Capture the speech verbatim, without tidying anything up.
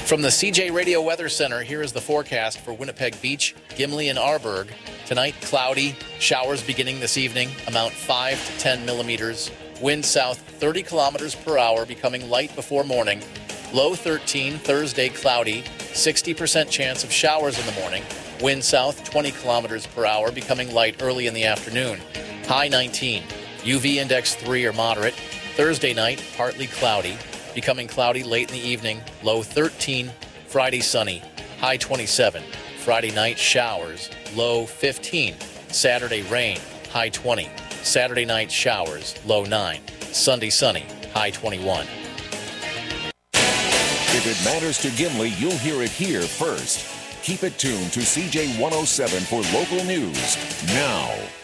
From the C J Radio Weather Center, here is the forecast for Winnipeg Beach, Gimli, and Arborg. Tonight, cloudy, showers beginning this evening, amount five to ten millimeters. Wind south thirty kilometers per hour, becoming light before morning. Low thirteen, Thursday cloudy, sixty percent chance of showers in the morning. Wind south twenty kilometers per hour, becoming light early in the afternoon. High nineteen, U V index three or moderate. Thursday night, partly cloudy, becoming cloudy late in the evening. Low thirteen, Friday sunny, high twenty-seven. Friday night showers, low fifteen. Saturday rain, high twenty. Saturday night showers, low nine. Sunday sunny, high twenty-one. If it matters to Gimli, you'll hear it here first. Keep it tuned to C J one oh seven for local news now.